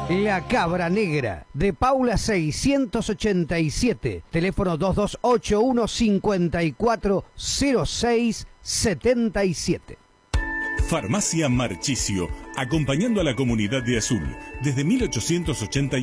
La Cabra Negra, de Paula 687, teléfono 2281-540677. Farmacia Marchisio, acompañando a la comunidad de Azul desde 1880.